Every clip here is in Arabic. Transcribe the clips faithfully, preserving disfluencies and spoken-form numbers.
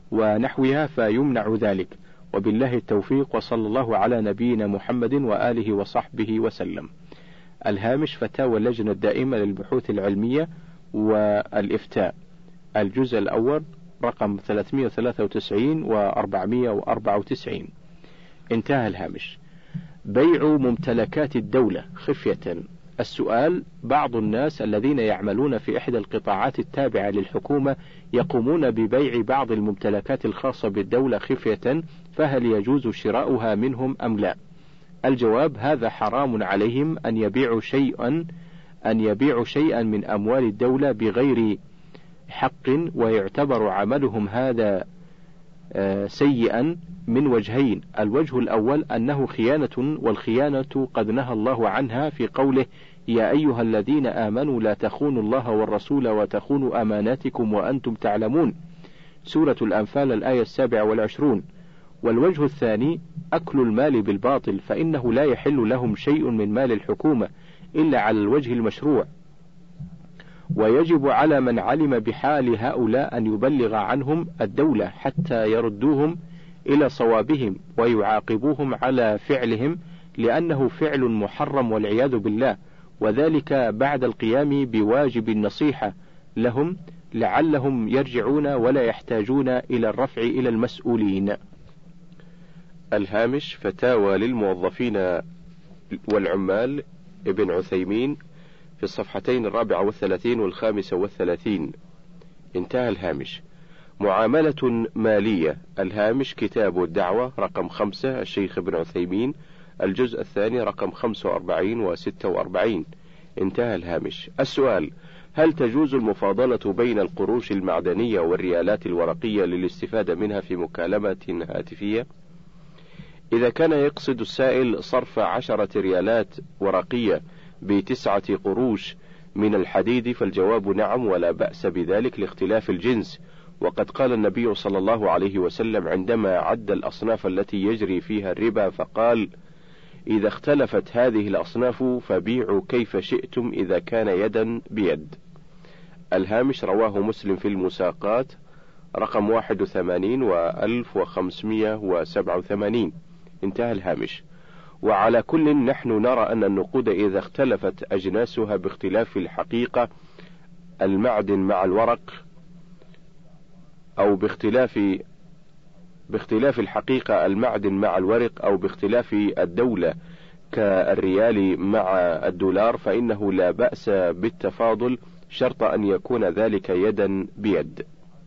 ونحوها فيمنع ذلك. وبالله التوفيق، وصلى الله على نبينا محمد وآله وصحبه وسلم. الهامش فتاوى اللجنة الدائمة للبحوث العلمية والإفتاء، الجزء الأول رقم ثلاثمائة وثلاثة وتسعين وأربعمائة وأربعة وتسعين. انتهى الهامش. بيع ممتلكات الدولة خفية. السؤال: بعض الناس الذين يعملون في إحدى القطاعات التابعة للحكومة يقومون ببيع بعض الممتلكات الخاصة بالدولة خفية، فهل يجوز شراؤها منهم أم لا؟ الجواب: هذا حرام عليهم أن يبيعوا شيئا أن يبيعوا شيئا من أموال الدولة بغير حق، ويعتبر عملهم هذا سيئا من وجهين. الوجه الأول أنه خيانة، والخيانة قد نهى الله عنها في قوله: يا أيها الذين آمنوا لا تخونوا الله والرسول وتخونوا أماناتكم وأنتم تعلمون، سورة الأنفال الآية السابعة والعشرون. والوجه الثاني أكل المال بالباطل، فإنه لا يحل لهم شيء من مال الحكومة إلا على الوجه المشروع، ويجب على من علم بحال هؤلاء أن يبلغ عنهم الدولة حتى يردوهم إلى صوابهم ويعاقبوهم على فعلهم، لأنه فعل محرم والعياذ بالله، وذلك بعد القيام بواجب النصيحة لهم لعلهم يرجعون ولا يحتاجون إلى الرفع إلى المسؤولين. الهامش فتاوى للموظفين والعمال ابن عثيمين في الصفحتين الرابعة والثلاثين والخامسة والثلاثين. انتهى الهامش. معاملة مالية. الهامش كتاب الدعوة رقم خمسة الشيخ ابن عثيمين، الجزء الثاني رقم خمسة وأربعين وستة وأربعين. انتهى الهامش. السؤال: هل تجوز المفاضلة بين القروش المعدنية والريالات الورقية للاستفادة منها في مكالمة هاتفية؟ إذا كان يقصد السائل صرف عشرة ريالات ورقية بتسعة قروش من الحديد فالجواب نعم، ولا بأس بذلك لاختلاف الجنس. وقد قال النبي صلى الله عليه وسلم عندما عد الأصناف التي يجري فيها الربا فقال: إذا اختلفت هذه الأصناف فبيعوا كيف شئتم إذا كان يدا بيد. الهامش رواه مسلم في المساقات رقم واحد وثمانين وألف وخمسمائة وسبعة وثمانين. انتهى الهامش. وعلى كل نحن نرى أن النقود إذا اختلفت أجناسها باختلاف الحقيقة المعدن مع الورق، أو باختلاف باختلاف الحقيقة المعدن مع الورق، أو باختلاف الدولة كالريال مع الدولار، فإنه لا بأس بالتفاضل شرط أن يكون ذلك يدا بيد.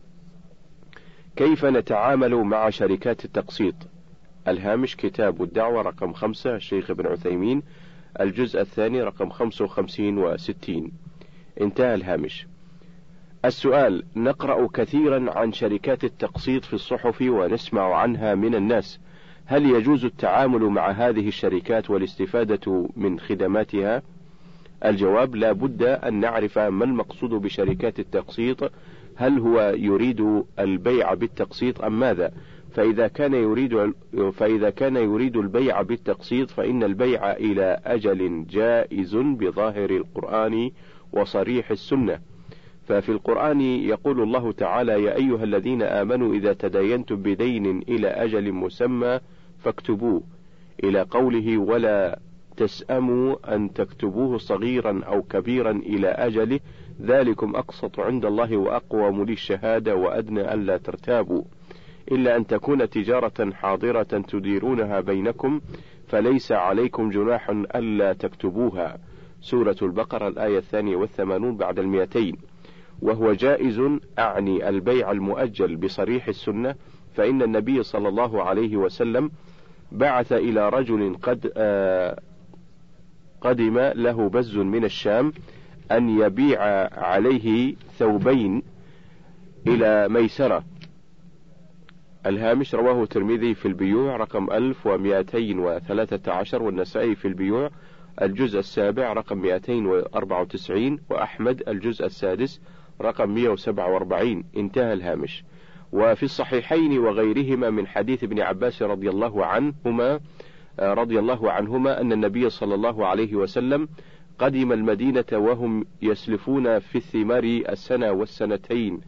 كيف نتعامل مع شركات التقسيط؟ الهامش كتاب الدعوة رقم خمسة الشيخ ابن عثيمين، الجزء الثاني رقم خمسة وخمسين وستين. انتهى الهامش. السؤال: نقرأ كثيرا عن شركات التقسيط في الصحف ونسمع عنها من الناس، هل يجوز التعامل مع هذه الشركات والاستفادة من خدماتها؟ الجواب: لا بد أن نعرف ما المقصود بشركات التقسيط، هل هو يريد البيع بالتقسيط أم ماذا؟ فإذا كان يريد فإذا كان يريد البيع بالتقسيط فإن البيع إلى أجل جائز بظاهر القرآن وصريح السنة. ففي القرآن يقول الله تعالى: يا أيها الذين آمنوا إذا تداينتم بدين إلى أجل مسمى فاكتبوه، إلى قوله: ولا تسأموا أن تكتبوه صغيرا أو كبيرا إلى أجله، ذلكم أقسط عند الله وأقوم للشهادة وأدنى ألا ترتابوا، إلا أن تكون تجارة حاضرة تديرونها بينكم فليس عليكم جناح ألا تكتبوها، سورة البقرة الآية الثانية والثمانون بعد المئتين. وهو جائز، أعني البيع المؤجل بصريح السنة، فإن النبي صلى الله عليه وسلم بعث إلى رجل قد آه قدم له بز من الشام أن يبيع عليه ثوبين إلى ميسرة. الهامش رواه الترمذي في البيوع رقم ألف ومئتين وثلاثة عشر، والنسائي في البيوع الجزء السابع رقم مئتين وأربعة وتسعين، وأحمد الجزء السادس رقم مئة وسبعة وأربعين. انتهى الهامش. وفي الصحيحين وغيرهما من حديث ابن عباس رضي الله عنهما رضي الله عنهما أن النبي صلى الله عليه وسلم قدم المدينة وهم يسلفون في الثمار السنة والسنتين،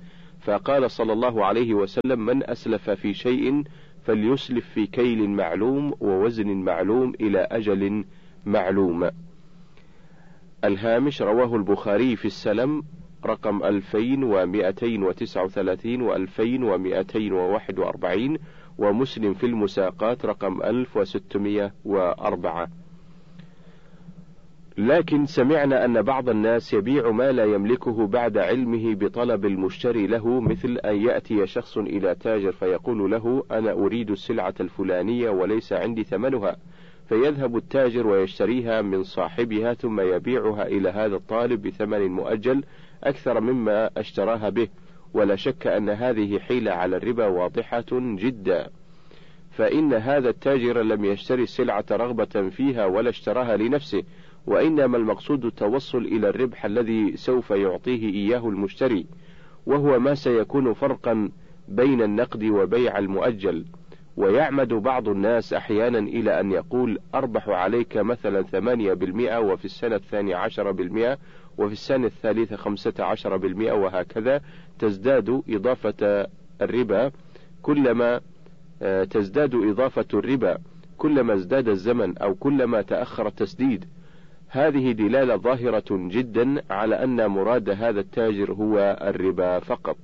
فقال صلى الله عليه وسلم: من أسلف في شيء فليسلف في كيل معلوم ووزن معلوم إلى أجل معلوم. الهامش: رواه البخاري في السلم رقم ألفين ومئتين وتسعة وثلاثين وألفين ومئتين وواحد وأربعين، ومسلم في المساقات رقم ألف وستمئة وأربعة. لكن سمعنا أن بعض الناس يبيع ما لا يملكه بعد علمه بطلب المشتري له، مثل أن يأتي شخص إلى تاجر فيقول له: أنا أريد السلعة الفلانية وليس عندي ثمنها، فيذهب التاجر ويشتريها من صاحبها ثم يبيعها إلى هذا الطالب بثمن مؤجل أكثر مما اشتراها به. ولا شك أن هذه حيلة على الربا واضحة جدا، فإن هذا التاجر لم يشتري السلعة رغبة فيها ولا اشتراها لنفسه، وإنما المقصود التوصل إلى الربح الذي سوف يعطيه إياه المشتري، وهو ما سيكون فرقا بين النقد وبيع المؤجل. ويعمد بعض الناس أحيانا إلى أن يقول: أربح عليك مثلا ثمانية بالمئة، وفي السنة الثانية عشر بالمئة، وفي السنة الثالثة خمسة عشر بالمئة، وهكذا تزداد إضافة الربا كلما تزداد إضافة الربا كلما ازداد الزمن أو كلما تأخر التسديد. هذه دلالة ظاهرة جدا على أن مراد هذا التاجر هو الربا فقط.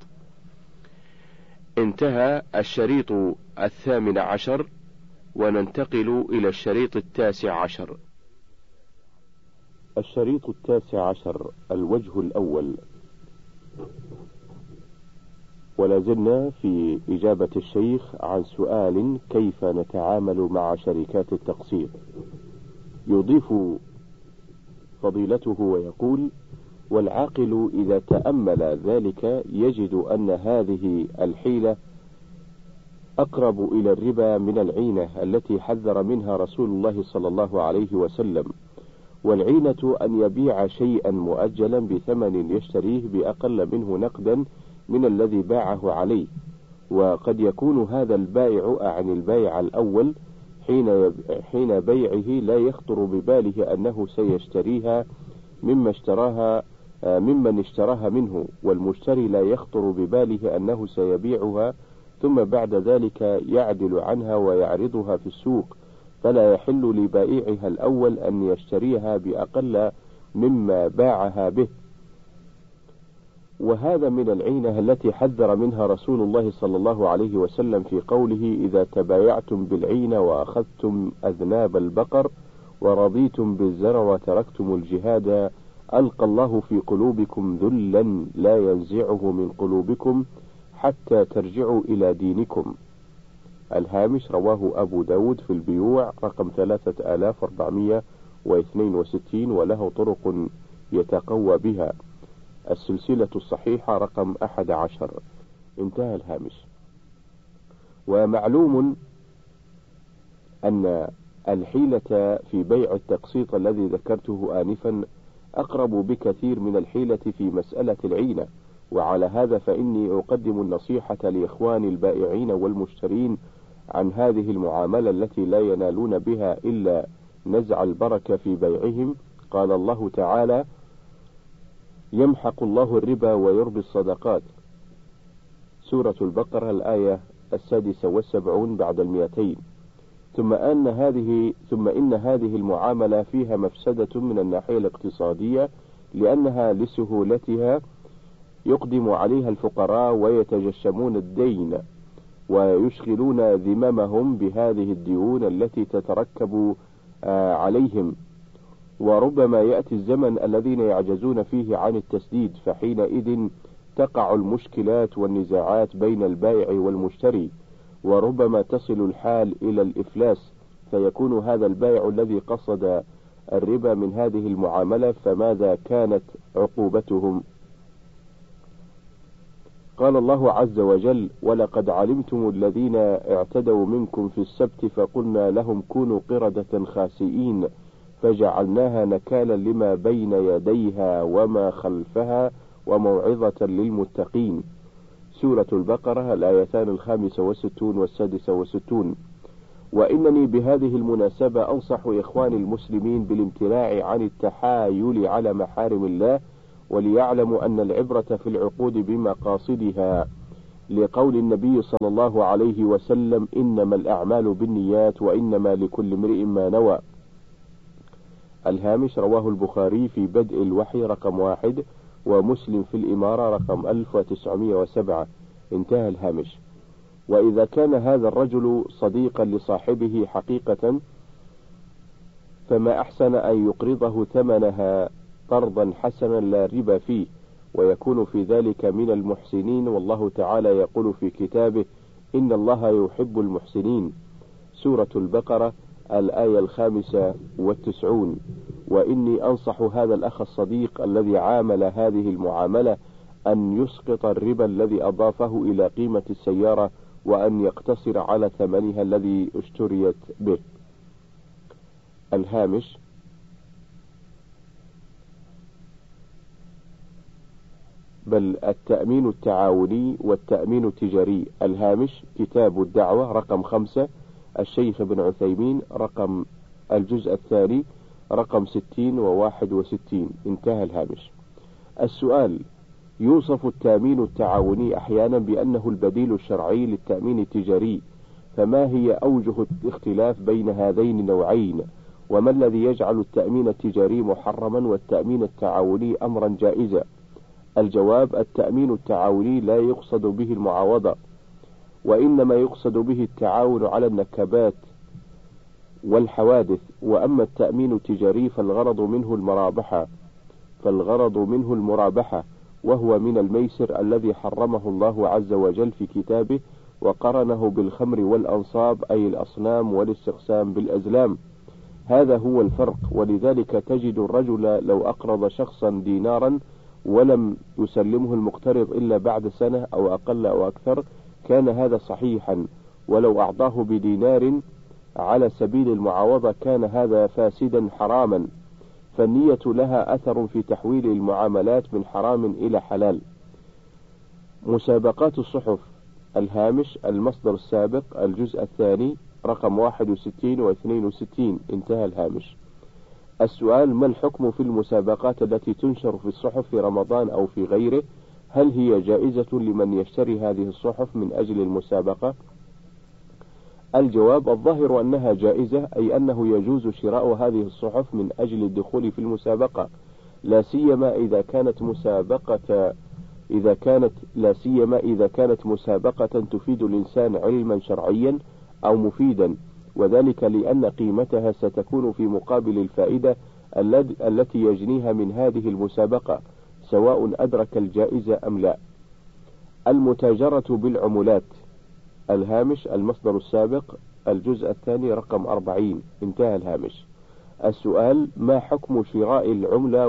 انتهى الشريط الثامن عشر، وننتقل إلى الشريط التاسع عشر. الشريط التاسع عشر: الوجه الأول. ولا زلنا في إجابة الشيخ عن سؤال: كيف نتعامل مع شركات التقسيط؟ يضيف فضيلته ويقول: والعاقل إذا تأمل ذلك يجد أن هذه الحيلة أقرب إلى الربا من العينة التي حذر منها رسول الله صلى الله عليه وسلم. والعينة أن يبيع شيئا مؤجلا بثمن يشتريه بأقل منه نقدا من الذي باعه عليه، وقد يكون هذا البائع عن البائع الأول حين حين بيعه لا يخطر بباله أنه سيشتريها مما اشتراها ممن اشتراها منه، والمشتري لا يخطر بباله أنه سيبيعها ثم بعد ذلك يعدل عنها ويعرضها في السوق، فلا يحل لبائعها الأول أن يشتريها بأقل مما باعها به. وهذا من العينة التي حذر منها رسول الله صلى الله عليه وسلم في قوله: إذا تبايعتم بالعينة وأخذتم أذناب البقر ورضيتم بالزرع وتركتم الجهاد ألقى الله في قلوبكم ذلا لا ينزعه من قلوبكم حتى ترجعوا إلى دينكم. الهامش: رواه أبو داود في البيوع رقم ثلاثة آلاف وأربعمئة واثنين وستين، وله طرق يتقوى بها. السلسلة الصحيحة رقم أحد عشر. انتهى الهامش. ومعلوم أن الحيلة في بيع التقسيط الذي ذكرته آنفا أقرب بكثير من الحيلة في مسألة العينة، وعلى هذا فإني أقدم النصيحة لإخواني البائعين والمشترين عن هذه المعاملة التي لا ينالون بها إلا نزع البركة في بيعهم. قال الله تعالى: يمحق الله الربا ويربي الصدقات، سورة البقرة الآية السادسة والسبعون بعد المئتين. ثم أن هذه ثم إن هذه المعاملة فيها مفسدة من الناحية الاقتصادية، لأنها لسهولتها يقدم عليها الفقراء ويتجشمون الدين ويشغلون ذممهم بهذه الديون التي تتركب عليهم، وربما يأتي الزمن الذين يعجزون فيه عن التسديد، فحينئذ تقع المشكلات والنزاعات بين البائع والمشتري، وربما تصل الحال إلى الإفلاس، فيكون هذا البائع الذي قصد الربا من هذه المعاملة، فماذا كانت عقوبتهم؟ قال الله عز وجل: ولقد علمتم الذين اعتدوا منكم في السبت فقلنا لهم كونوا قردة خاسئين فجعلناها نكالا لما بين يديها وما خلفها وموعظة للمتقين، سورة البقرة الآيتان الخامسة والستون والسادسة والستون. وإنني بهذه المناسبة أنصح إخواني المسلمين بالامتناع عن التحايل على محارم الله وليعلموا أن العبرة في العقود بمقاصدها، لقول النبي صلى الله عليه وسلم: إنما الأعمال بالنيات وإنما لكل امرئ ما نوى. الهامش: رواه البخاري في بدء الوحي رقم واحد، ومسلم في الإمارة رقم ألف وتسعمائة وسبعة. انتهى الهامش. وإذا كان هذا الرجل صديقا لصاحبه حقيقة، فما أحسن أن يقرضه ثمنها قرضا حسنا لا ربا فيه، ويكون في ذلك من المحسنين، والله تعالى يقول في كتابه: إن الله يحب المحسنين. سورة البقرة الآية الخامسة والتسعون. وإني أنصح هذا الأخ الصديق الذي عامل هذه المعاملة أن يسقط الربا الذي أضافه إلى قيمة السيارة، وأن يقتصر على ثمنها الذي اشتريت به. الهامش: بل التأمين التعاوني والتأمين التجاري. الهامش: كتاب الدعوة رقم خمسة، الشيخ ابن عثيمين، رقم الجزء الثاني رقم ستين وواحد وستين. انتهى الهامش. السؤال: يوصف التأمين التعاوني أحيانا بأنه البديل الشرعي للتأمين التجاري، فما هي أوجه الاختلاف بين هذين النوعين؟ وما الذي يجعل التأمين التجاري محرما والتأمين التعاوني أمرا جائزا؟ الجواب: التأمين التعاوني لا يقصد به المعاوضة، وإنما يقصد به التعاون على النكبات والحوادث. وأما التأمين التجاري فالغرض منه المرابحة فالغرض منه المرابحة وهو من الميسر الذي حرمه الله عز وجل في كتابه، وقرنه بالخمر والأنصاب، أي الأصنام، والاستقسام بالأزلام. هذا هو الفرق. ولذلك تجد الرجل لو أقرض شخصا دينارا ولم يسلمه المقترض إلا بعد سنة أو أقل أو أكثر، كان هذا صحيحا، ولو أعطاه بدينار على سبيل المعاوضة كان هذا فاسدا حراما. فالنية لها أثر في تحويل المعاملات من حرام إلى حلال. مسابقات الصحف. الهامش: المصدر السابق، الجزء الثاني رقم واحد وستين واثنين وستين. انتهى الهامش. السؤال: ما الحكم في المسابقات التي تنشر في الصحف في رمضان أو في غيره؟ هل هي جائزة لمن يشتري هذه الصحف من أجل المسابقة؟ الجواب: الظاهر أنها جائزة، أي أنه يجوز شراء هذه الصحف من أجل الدخول في المسابقة، لا سيما إذا كانت مسابقة إذا كانت لا سيما إذا كانت مسابقة تفيد الإنسان علما شرعيا أو مفيدا، وذلك لأن قيمتها ستكون في مقابل الفائدة التي يجنيها من هذه المسابقة، سواء أدرك الجائزة أم لا. المتاجرة بالعملات. الهامش: المصدر السابق، الجزء الثاني رقم أربعين. انتهى الهامش. السؤال: ما حكم شراء العملة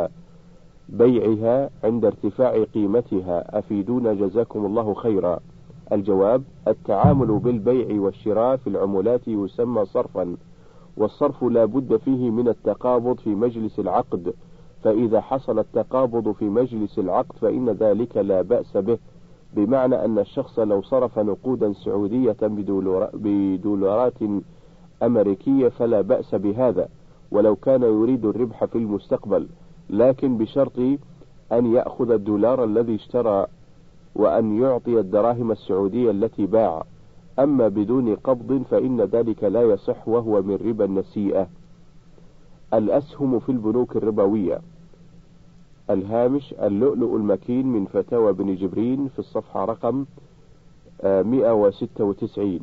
وبيعها عند ارتفاع قيمتها؟ أفيدونا جزاكم الله خيرا. الجواب: التعامل بالبيع والشراء في العملات يسمى صرفا، والصرف لا بد فيه من التقابض في مجلس العقد، فإذا حصل التقابض في مجلس العقد فإن ذلك لا بأس به، بمعنى أن الشخص لو صرف نقودا سعودية بدولارات أمريكية فلا بأس بهذا، ولو كان يريد الربح في المستقبل، لكن بشرط أن يأخذ الدولار الذي اشترى وأن يعطي الدراهم السعودية التي باع. أما بدون قبض فإن ذلك لا يصح، وهو من ربا النسيئة. الأسهم في البنوك الربوية. الهامش: اللؤلؤ المكين من فتاوى بن جبرين في الصفحة رقم مئة وستة وتسعين.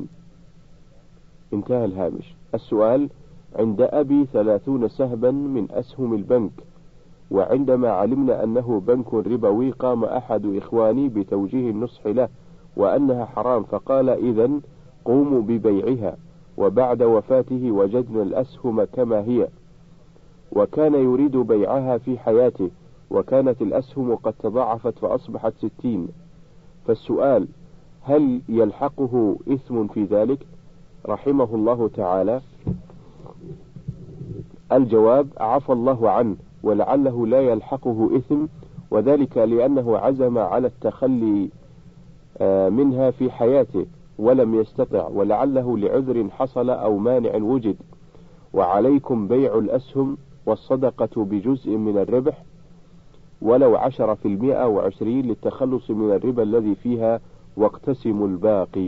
انتهى الهامش. السؤال: عند أبي ثلاثون سهما من أسهم البنك، وعندما علمنا أنه بنك ربوي قام أحد إخواني بتوجيه النصح له وأنها حرام، فقال: إذن قوموا ببيعها. وبعد وفاته وجدنا الأسهم كما هي، وكان يريد بيعها في حياته، وكانت الأسهم قد تضاعفت فأصبحت ستين. فالسؤال: هل يلحقه إثم في ذلك؟ رحمه الله تعالى. الجواب: عفى الله عنه، ولعله لا يلحقه إثم، وذلك لأنه عزم على التخلي منها في حياته ولم يستطع، ولعله لعذر حصل أو مانع وجد. وعليكم بيع الأسهم والصدقة بجزء من الربح، ولو عشرة في المئة وعشرين للتخلص من الربا الذي فيها، واقتسموا الباقي.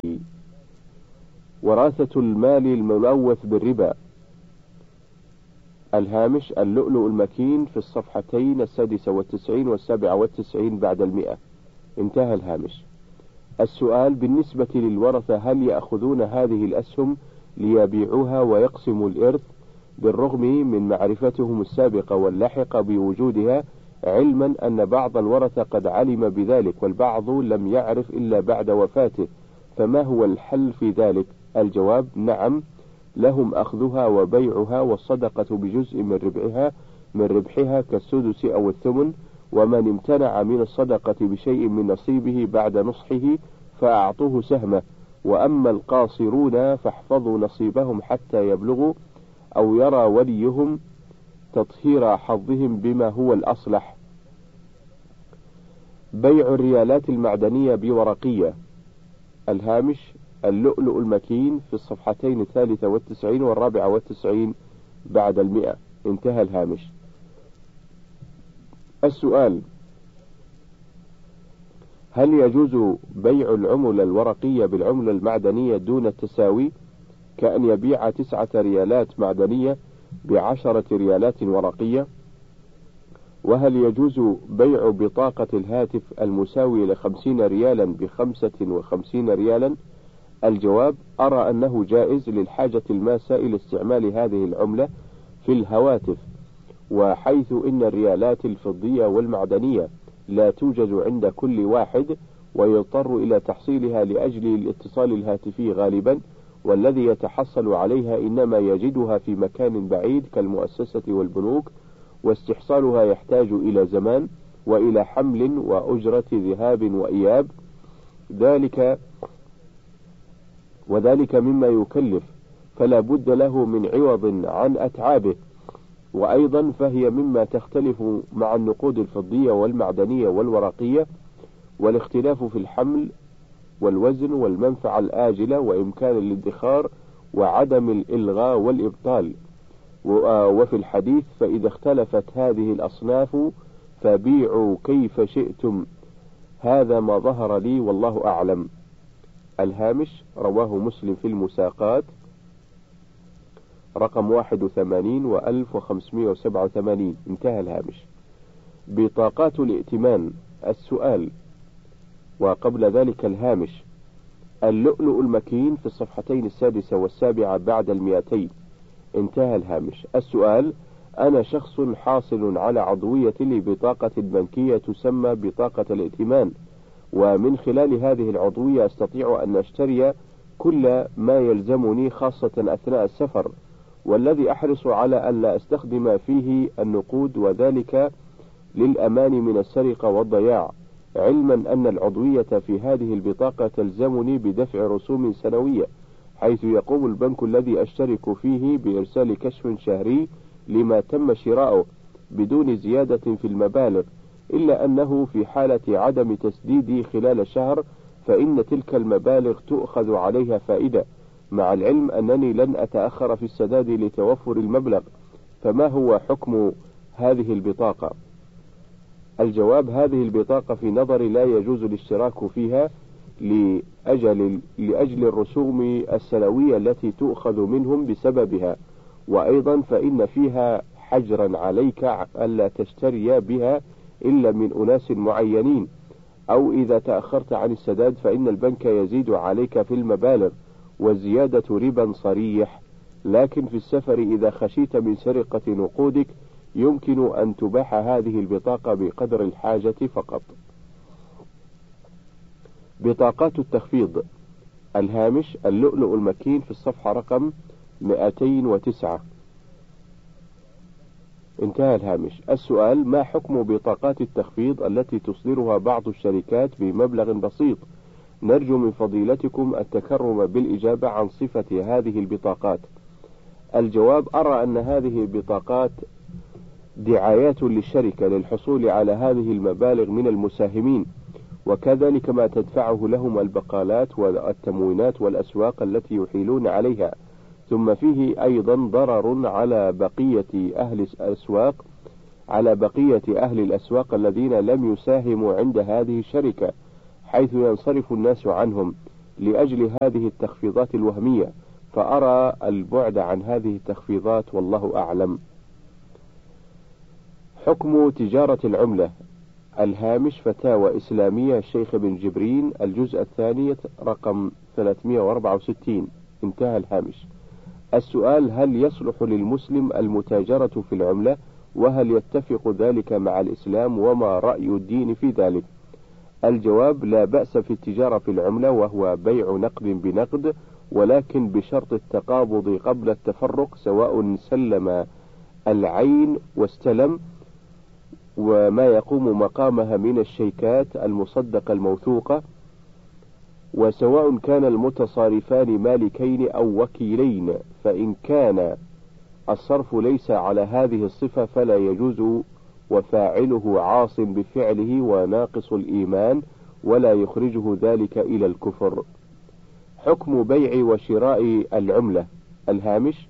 وراثة المال الملوث بالربا. الهامش: اللؤلؤ المكين في الصفحتين السادسة والتسعين والسابعة والتسعين بعد المئة. انتهى الهامش. السؤال: بالنسبة للورثة هل يأخذون هذه الأسهم ليبيعوها ويقسموا الإرث بالرغم من معرفتهم السابقة واللاحقة بوجودها، علما أن بعض الورثة قد علم بذلك والبعض لم يعرف إلا بعد وفاته، فما هو الحل في ذلك؟ الجواب: نعم، لهم أخذها وبيعها والصدقة بجزء من ربحها من ربحها كالسدس أو الثمن، ومن امتنع من الصدقة بشيء من نصيبه بعد نصحه فأعطوه سهمه، وأما القاصرون فاحفظوا نصيبهم حتى يبلغوا أو يرى وليهم تطهير حظهم بما هو الأصلح. بيع الريالات المعدنية بورقية. الهامش: اللؤلؤ المكين في الصفحتين الثالثة والتسعين والرابعة والتسعين بعد المئة. انتهى الهامش. السؤال: هل يجوز بيع العملة الورقية بالعملة المعدنية دون التساوي، كأن يبيع تسعة ريالات معدنية بعشرة ريالات ورقية؟ وهل يجوز بيع بطاقة الهاتف المساوي لخمسين ريالا بخمسة وخمسين ريالا؟ الجواب: أرى أنه جائز للحاجة الماسة إلى استعمال هذه العملة في الهواتف، وحيث إن الريالات الفضية والمعدنية لا توجد عند كل واحد ويضطر إلى تحصيلها لأجل الاتصال الهاتفي غالبا، والذي يتحصل عليها إنما يجدها في مكان بعيد كالمؤسسة والبنوك، واستحصالها يحتاج إلى زمان وإلى حمل وأجرة ذهاب وإياب، ذلك وذلك مما يكلف، فلا بد له من عوض عن أتعابه. وأيضا فهي مما تختلف مع النقود الفضية والمعدنية والورقية، والاختلاف في الحمل والوزن والمنفعة الآجلة وإمكان الادخار وعدم الإلغاء والإبطال. وفي الحديث: فإذا اختلفت هذه الأصناف فبيعوا كيف شئتم، هذا ما ظهر لي والله أعلم. الهامش: رواه مسلم في المساقات رقم واحد وثمانين وألف وخمسمائة وسبعة وثمانين. انتهى الهامش. بطاقات الائتمان. السؤال: وقبل ذلك الهامش: اللؤلؤ المكين في الصفحتين السادسة والسابعة بعد المئتين. انتهى الهامش. السؤال: أنا شخص حاصل على عضوية لبطاقة بنكية تسمى بطاقة الائتمان، ومن خلال هذه العضوية أستطيع أن أشتري كل ما يلزمني خاصة أثناء السفر، والذي أحرص على أن لا أستخدم فيه النقود، وذلك للأمان من السرقة والضياع، علما أن العضوية في هذه البطاقة تلزمني بدفع رسوم سنوية، حيث يقوم البنك الذي أشترك فيه بإرسال كشف شهري لما تم شراؤه بدون زيادة في المبالغ، إلا أنه في حالة عدم تسديدي خلال شهر فإن تلك المبالغ تؤخذ عليها فائدة، مع العلم أنني لن أتأخر في السداد لتوفر المبلغ. فما هو حكم هذه البطاقة؟ الجواب: هذه البطاقة في نظري لا يجوز الاشتراك فيها لأجل, لأجل الرسوم السنوية التي تؤخذ منهم بسببها، وأيضا فإن فيها حجرا عليك ألا تشتري بها إلا من أناس معينين، أو إذا تأخرت عن السداد فإن البنك يزيد عليك في المبالغ، والزيادة ربا صريح. لكن في السفر إذا خشيت من سرقة نقودك يمكن أن تباح هذه البطاقة بقدر الحاجة فقط. بطاقات التخفيض. الهامش: اللؤلؤ المكين في الصفحة رقم مئتين وتسعة. انتهى الهامش. السؤال: ما حكم بطاقات التخفيض التي تصدرها بعض الشركات بمبلغ بسيط؟ نرجو من فضيلتكم التكرم بالإجابة عن صفة هذه البطاقات. الجواب: أرى أن هذه البطاقات دعايات للشركة للحصول على هذه المبالغ من المساهمين، وكذلك ما تدفعه لهم البقالات والتموينات والأسواق التي يحيلون عليها. ثم فيه أيضا ضرر على بقية أهل الأسواق على بقية أهل الأسواق الذين لم يساهموا عند هذه الشركة، حيث ينصرف الناس عنهم لأجل هذه التخفيضات الوهمية، فأرى البعد عن هذه التخفيضات والله أعلم. حكم تجارة العملة. الهامش فتاوى إسلامية الشيخ بن جبرين الجزء الثاني رقم ثلاثمائة وأربعة وستين. انتهى الهامش. السؤال: هل يصلح للمسلم المتاجرة في العملة؟ وهل يتفق ذلك مع الإسلام؟ وما رأي الدين في ذلك؟ الجواب: لا بأس في التجارة في العملة، وهو بيع نقد بنقد، ولكن بشرط التقابض قبل التفرق، سواء سلم العين واستلم وما يقوم مقامها من الشيكات المصدقة الموثوقة، وسواء كان المتصارفان مالكين أو وكيلين، فإن كان الصرف ليس على هذه الصفة فلا يجوز، وفاعله عاص بفعله وناقص الإيمان، ولا يخرجه ذلك إلى الكفر. حكم بيع وشراء العملة. الهامش.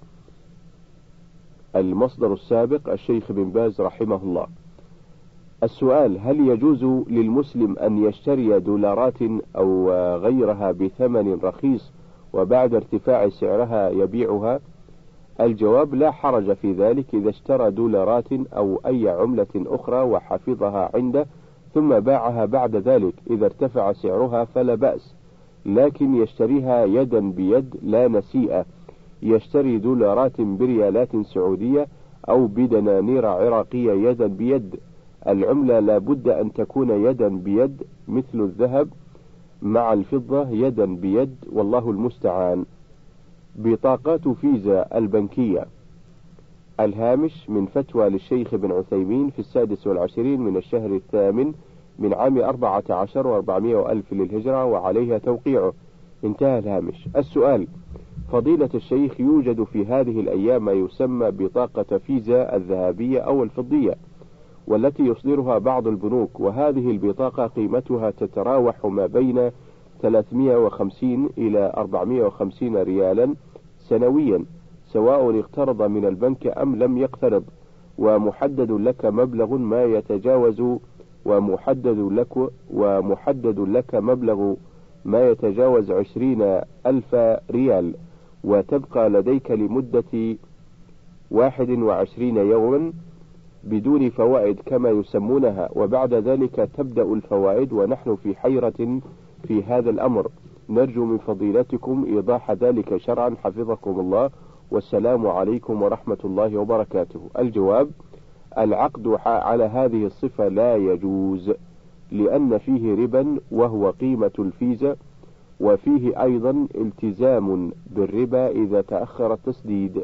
المصدر السابق الشيخ بن باز رحمه الله. السؤال: هل يجوز للمسلم أن يشتري دولارات أو غيرها بثمن رخيص وبعد ارتفاع سعرها يبيعها؟ الجواب: لا حرج في ذلك إذا اشترى دولارات أو أي عملة أخرى وحفظها عنده ثم باعها بعد ذلك إذا ارتفع سعرها فلا بأس، لكن يشتريها يدا بيد لا نسيئة، يشتري دولارات بريالات سعودية أو بدنانير عراقية يدا بيد. العملة لا بد أن تكون يدا بيد، مثل الذهب مع الفضة يدا بيد، والله المستعان. بطاقات فيزا البنكية. الهامش. من فتوى للشيخ بن عثيمين في السادس والعشرين من الشهر الثامن من عام أربعة عشر وأربعمائة ألف للهجرة، وعليها توقيعه. انتهى الهامش. السؤال: فضيلة الشيخ، يوجد في هذه الأيام ما يسمى بطاقة فيزا الذهبية أو الفضية، والتي يصدرها بعض البنوك، وهذه البطاقة قيمتها تتراوح ما بين ثلاثمائة وخمسين إلى أربعمائة وخمسين ريالا سنويا، سواء اقترض من البنك أم لم يقترض، ومحدد لك مبلغ ما يتجاوز ومحدد لك ومحدد لك مبلغ ما يتجاوز عشرين ألف ريال، وتبقى لديك لمدة واحد وعشرين يوما بدون فوائد كما يسمونها، وبعد ذلك تبدأ الفوائد، ونحن في حيرة في هذا الأمر، نرجو من فضيلتكم إيضاح ذلك شرعا حفظكم الله، والسلام عليكم ورحمة الله وبركاته. الجواب: العقد على هذه الصفة لا يجوز، لأن فيه ربا وهو قيمة الفيزا، وفيه أيضا التزام بالربا إذا تأخر التسديد.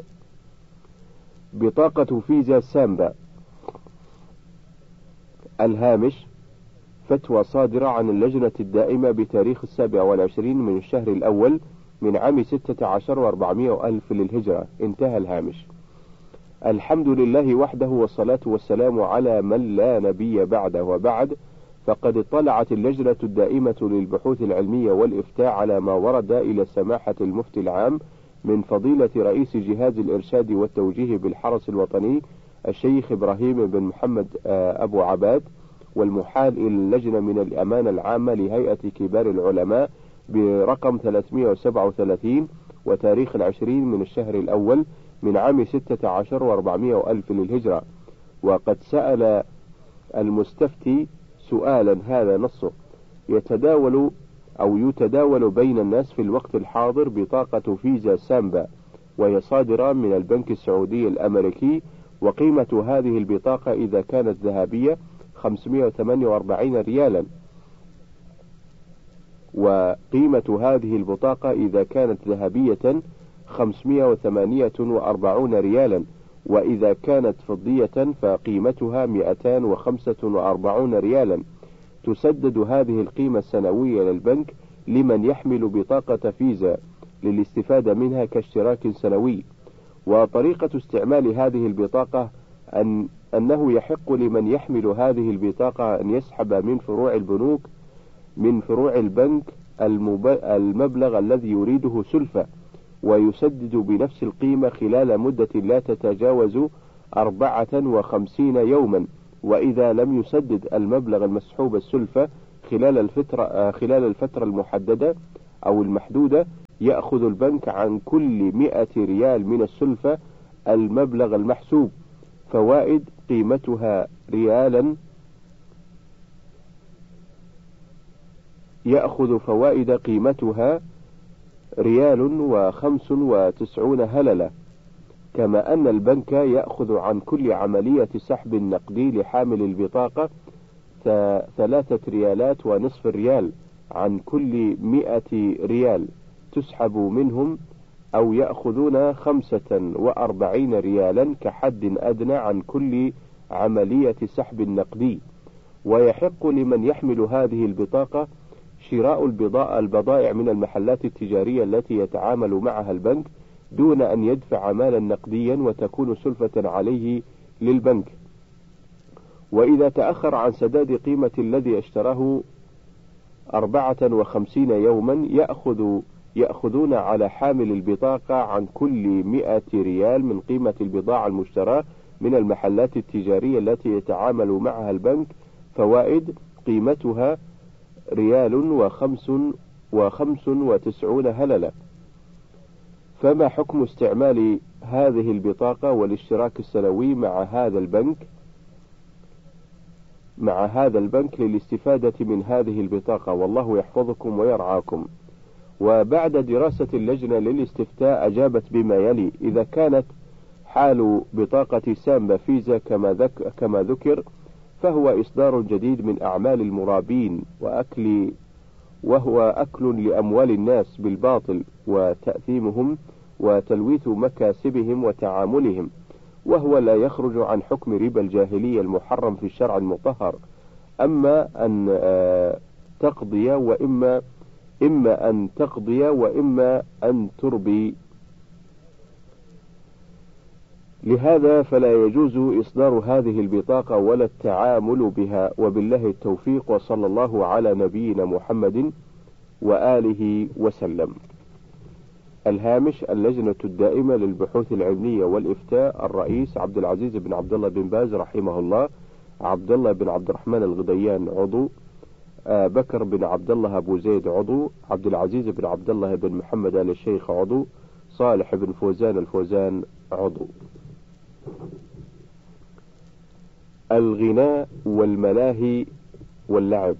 بطاقة فيزا سامبا. الهامش. فتوى صادرة عن اللجنة الدائمة بتاريخ السابع والعشرين من الشهر الأول من عام ستة عشر وأربعمائة ألف للهجرة. انتهى الهامش. الحمد لله وحده، والصلاة والسلام على من لا نبي بعده، وبعد، فقد اطلعت اللجنة الدائمة للبحوث العلمية والإفتاء على ما ورد إلى سماحة المفتي العام من فضيلة رئيس جهاز الإرشاد والتوجيه بالحرس الوطني الشيخ إبراهيم بن محمد أبو عباد، والمحال إلى اللجنة من الأمانة العامة لهيئة كبار العلماء برقم ثلاثمائة وسبعة وثلاثين وتاريخ العشرين من الشهر الأول من عام ستة عشر وأربعمائة ألف للهجرة. وقد سأل المستفتي سؤالا هذا نصه: يتداول أو يتداول بين الناس في الوقت الحاضر بطاقة فيزا سامبا، وهي صادرة من البنك السعودي الأمريكي، وقيمة هذه البطاقة إذا كانت ذهبية خمسمائة وثمانية وأربعين ريالا، وقيمة هذه البطاقة إذا كانت ذهبية خمسمائة وثمانية وأربعين ريالا، وإذا كانت فضية فقيمتها مئتان وخمسة وأربعين ريالا. تسدد هذه القيمة السنوية للبنك لمن يحمل بطاقة فيزا للاستفادة منها كاشتراك سنوي. وطريقة استعمال هذه البطاقة أن أنه يحق لمن يحمل هذه البطاقة أن يسحب من فروع البنوك من فروع البنك المبلغ الذي يريده سلفة، ويسدد بنفس القيمة خلال مدة لا تتجاوز أربعة وخمسين يوما، وإذا لم يسدد المبلغ المسحوب السلفة خلال الفترة خلال الفترة المحددة أو المحدودة، يأخذ البنك عن كل مئة ريال من السلفة المبلغ المحسوب فوائد قيمتها ريالا يأخذ فوائد قيمتها ريال وخمس وتسعون هللة. كما أن البنك يأخذ عن كل عملية سحب نقدي لحامل البطاقة ثلاثة ريالات ونصف ريال عن كل مئة ريال تسحب منهم، أو يأخذون خمسة وأربعين ريالا كحد أدنى عن كل عملية سحب نقدي. ويحق لمن يحمل هذه البطاقة شراء البضائع من المحلات التجارية التي يتعامل معها البنك دون أن يدفع مالا نقديا وتكون سلفة عليه للبنك. وإذا تأخر عن سداد قيمة الذي اشتراه أربعة وخمسين يوما، يأخذ يأخذون على حامل البطاقة عن كل مئة ريال من قيمة البضاعة المشتراة من المحلات التجارية التي يتعامل معها البنك فوائد قيمتها ريال وخمس وخمس وتسعون هللة. فما حكم استعمال هذه البطاقة والاشتراك السنوي مع هذا البنك مع هذا البنك للاستفادة من هذه البطاقة؟ والله يحفظكم ويرعاكم. وبعد دراسة اللجنة للاستفتاء أجابت بما يلي: إذا كانت حال بطاقة سامبا فيزا كما, ذك كما ذكر، فهو إصدار جديد من أعمال المرابين وأكل وهو أكل لأموال الناس بالباطل وتأثيمهم وتلويث مكاسبهم وتعاملهم، وهو لا يخرج عن حكم ربا الجاهلية المحرم في الشرع المطهر. أما أن تقضي وإما إما أن تقضي وإما أن تربي، لهذا فلا يجوز إصدار هذه البطاقة ولا التعامل بها، وبالله التوفيق، وصلى الله على نبينا محمد وآله وسلم. الهامش: اللجنة الدائمة للبحوث العلمية والإفتاء، الرئيس عبد العزيز بن عبد الله بن باز رحمه الله، عبد الله بن عبد الرحمن الغديان عضو، بكر بن عبد الله أبو زيد عضو، عبد العزيز بن عبد الله بن محمد آل الشيخ عضو، صالح بن فوزان الفوزان عضو. الغناء والملاهي واللعب.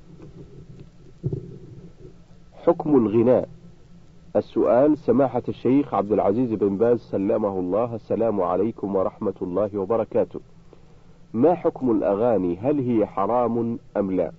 حكم الغناء. السؤال: سماحة الشيخ عبد العزيز بن باز سلمه الله، السلام عليكم ورحمة الله وبركاته. ما حكم الأغاني؟ هل هي حرام أم لا؟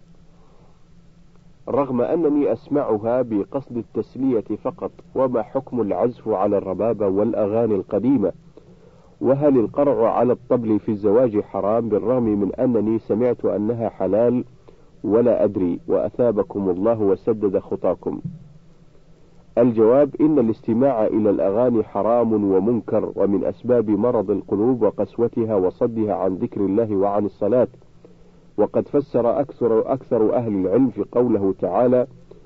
رغم أنني أسمعها بقصد التسلية فقط. وما حكم العزف على الربابة والأغاني القديمة؟ وهل القرع على الطبل في الزواج حرام، بالرغم من أنني سمعت أنها حلال ولا أدري، وأثابكم الله وسدد خطاكم. الجواب: إن الاستماع إلى الأغاني حرام ومنكر، ومن أسباب مرض القلوب وقسوتها وصدها عن ذكر الله وعن الصلاة. وقد فسر أكثر, أكثر أهل العلم في قوله تعالى: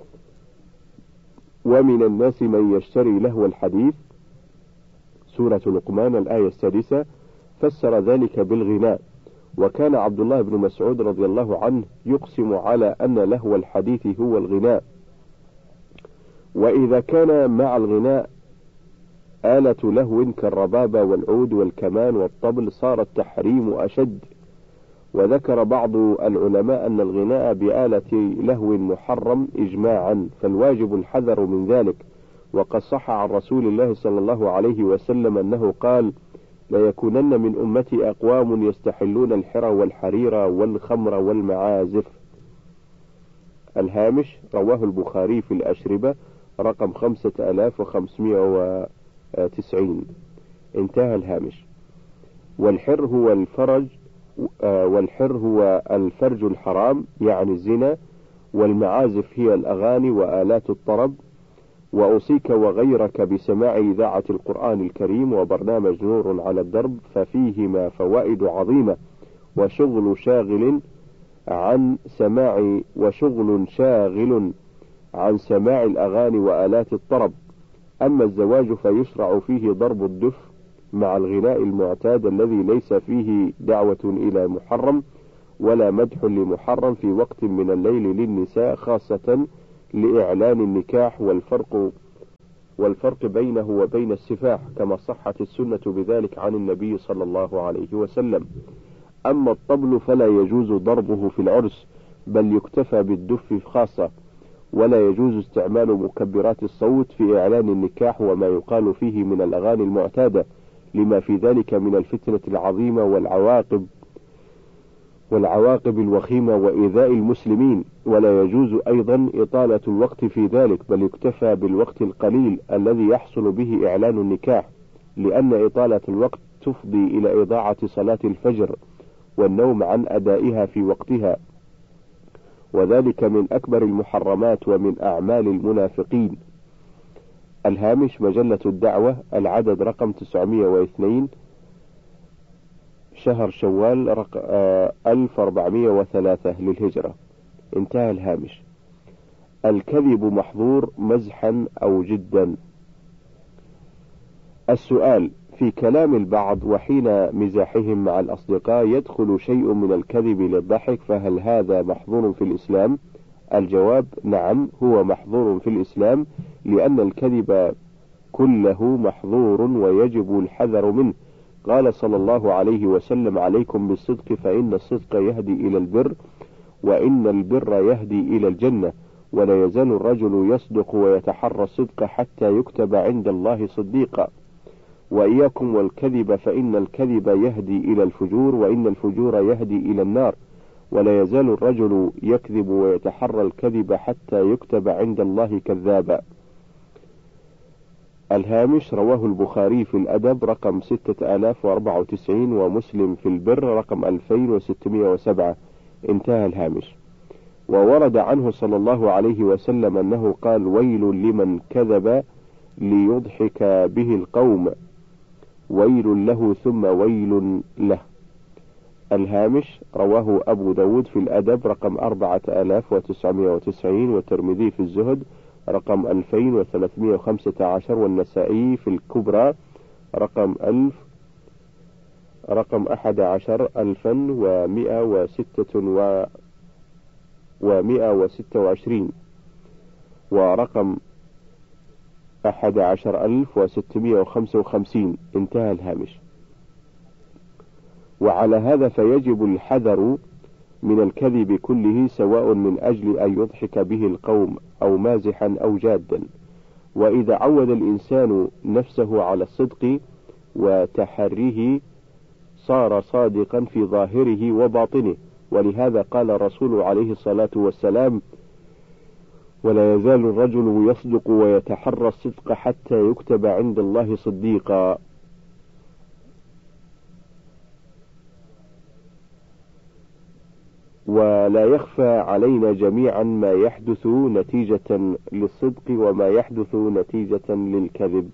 ومن الناس من يشتري لهو الحديث، سورة لقمان الآية السادسة، فسر ذلك بالغناء. وكان عبد الله بن مسعود رضي الله عنه يقسم على أن لهو الحديث هو الغناء. وإذا كان مع الغناء آلة لهو كالربابة والعود والكمان والطبل صار التحريم أشد. وذكر بعض العلماء أن الغناء بآلة لهو محرم إجماعا، فالواجب الحذر من ذلك. وقد صح عن رسول الله صلى الله عليه وسلم أنه قال: ليكونن من أمتي أقوام يستحلون الحر والحرير والخمر والمعازف. الهامش: رواه البخاري في الأشربة رقم خمسة آلاف وخمسمائة وتسعين. انتهى الهامش. والحر هو الفرج والحر هو الفرج الحرام يعني الزنا، والمعازف هي الأغاني وآلات الطرب. وأوصيك وغيرك بسماع إذاعة القرآن الكريم وبرنامج نور على الدرب، ففيهما فوائد عظيمة، وشغل شاغل عن سماع وشغل شاغل عن سماع الأغاني وآلات الطرب. أما الزواج فيشرع فيه ضرب الدف مع الغناء المعتاد الذي ليس فيه دعوة إلى محرم ولا مدح لمحرم في وقت من الليل للنساء، خاصة لإعلان النكاح، والفرق والفرق بينه وبين السفاح، كما صحت السنة بذلك عن النبي صلى الله عليه وسلم. أما الطبل فلا يجوز ضربه في العرس، بل يكتفى بالدف خاصة، ولا يجوز استعمال مكبرات الصوت في إعلان النكاح وما يقال فيه من الأغاني المعتادة، لما في ذلك من الفتنة العظيمة والعواقب والعواقب الوخيمة وإيذاء المسلمين. ولا يجوز أيضا إطالة الوقت في ذلك، بل يكتفى بالوقت القليل الذي يحصل به إعلان النكاح، لأن إطالة الوقت تفضي إلى إضاعة صلاة الفجر والنوم عن أدائها في وقتها، وذلك من أكبر المحرمات ومن أعمال المنافقين. الهامش مجلة الدعوة، العدد رقم تسعمائة واثنين، شهر شوال رق... ألف وأربعمائة وثلاثة للهجرة. انتهى الهامش. الكذب محظور مزحا أو جدا. السؤال: في كلام البعض وحين مزاحهم مع الأصدقاء يدخل شيء من الكذب للضحك، فهل هذا محظور في الإسلام؟ الجواب: نعم، هو محظور في الإسلام، لأن الكذب كله محظور ويجب الحذر منه. قال صلى الله عليه وسلم: عليكم بالصدق فإن الصدق يهدي إلى البر، وإن البر يهدي إلى الجنة، ولا يزال الرجل يصدق ويتحرى الصدق حتى يكتب عند الله صديقا. وإياكم والكذب فإن الكذب يهدي إلى الفجور، وإن الفجور يهدي إلى النار، ولا يزال الرجل يكذب ويتحرى الكذب حتى يكتب عند الله كذابا. الهامش: رواه البخاري في الأدب رقم ستة آلاف وأربعة وتسعين، ومسلم في البر رقم ألفين وستمائة وسبعة. انتهى الهامش. وورد عنه صلى الله عليه وسلم أنه قال: ويل لمن كذب ليضحك به القوم، ويل له ثم ويل له. الهامش: رواه أبو داود في الأدب رقم أربعة آلاف وتسعمائة وتسعين، والترمذي في الزهد رقم ألفين وثلاثمائة وخمسة عشر، والنسائي في الكبرى رقم ألف رقم أحد عشر ألفا ومائة وستة و ومائة وستة وعشرين، ورقم أحد عشر ألف وستمائة وخمسة وخمسين. انتهى الهامش. وعلى هذا فيجب الحذر من الكذب كله، سواء من أجل أن يضحك به القوم أو مازحا أو جادا. وإذا عود الإنسان نفسه على الصدق وتحريه صار صادقا في ظاهره وباطنه، ولهذا قال الرسول عليه الصلاة والسلام: ولا يزال الرجل يصدق ويتحرى الصدق حتى يكتب عند الله صديقا. ولا يخفى علينا جميعا ما يحدث نتيجة للصدق وما يحدث نتيجة للكذب.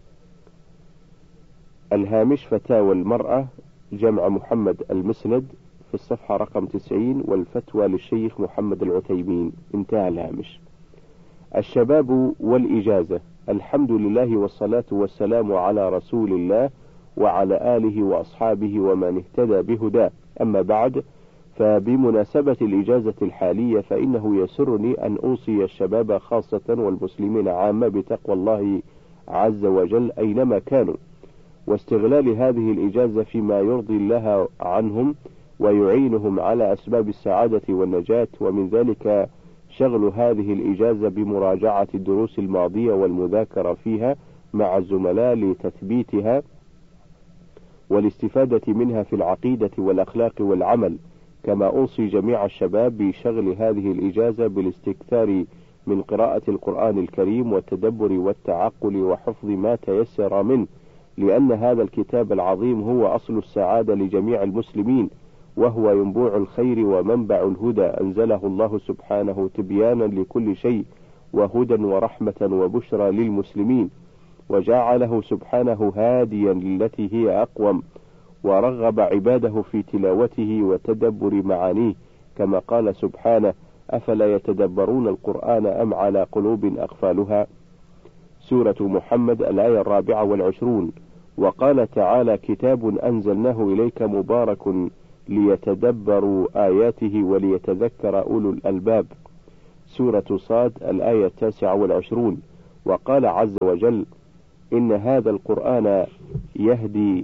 الهامش: فتاوى المرأة، جمع محمد المسند، في الصفحة رقم تسعين، والفتوى للشيخ محمد العثيمين. انتهى الهامش. الشباب والإجازة. الحمد لله والصلاة والسلام على رسول الله وعلى آله وأصحابه ومن اهتدى بهداه. أما بعد، فبمناسبة الإجازة الحالية فإنه يسرني أن أوصي الشباب خاصة والمسلمين عامة بتقوى الله عز وجل أينما كانوا، واستغلال هذه الإجازة فيما يرضي الله عنهم ويعينهم على أسباب السعادة والنجاة. ومن ذلك شغل هذه الإجازة بمراجعة الدروس الماضية والمذاكرة فيها مع الزملاء لتثبيتها والاستفادة منها في العقيدة والأخلاق والعمل. كما أوصي جميع الشباب بشغل هذه الإجازة بالاستكثار من قراءة القرآن الكريم والتدبر والتعقل وحفظ ما تيسر منه، لأن هذا الكتاب العظيم هو أصل السعادة لجميع المسلمين، وهو ينبوع الخير ومنبع الهدى، أنزله الله سبحانه تبيانا لكل شيء وهدى ورحمة وبشرى للمسلمين، وجعله سبحانه هاديا للتي هي أقوم، ورغب عباده في تلاوته وتدبر معانيه، كما قال سبحانه: أفلا يتدبرون القرآن أم على قلوب أقفالها. سورة محمد الآية الرابعة والعشرون. وقال تعالى: كتاب أنزلناه إليك مبارك ليتدبروا آياته وليتذكر أولو الألباب. سورة صاد الآية التاسعة والعشرون. وقال عز وجل: إن هذا القرآن يهدي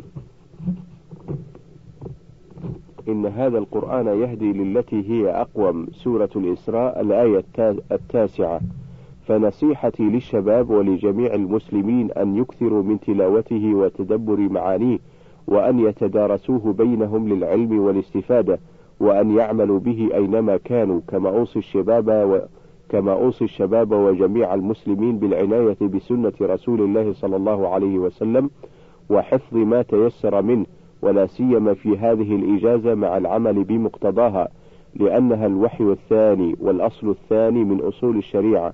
إن هذا القرآن يهدي للتي هي أقوم. سورة الإسراء الآية التاسعة. فنصيحتي للشباب ولجميع المسلمين أن يكثروا من تلاوته وتدبر معانيه، وأن يتدارسوه بينهم للعلم والاستفادة، وأن يعملوا به أينما كانوا، كما أوصي الشباب و... كما أوصي الشباب وجميع المسلمين بالعناية بسنة رسول الله صلى الله عليه وسلم، وحفظ ما تيسر منه، ولا سيما في هذه الإجازة مع العمل بمقتضاها، لأنها الوحي الثاني والأصل الثاني من أصول الشريعة.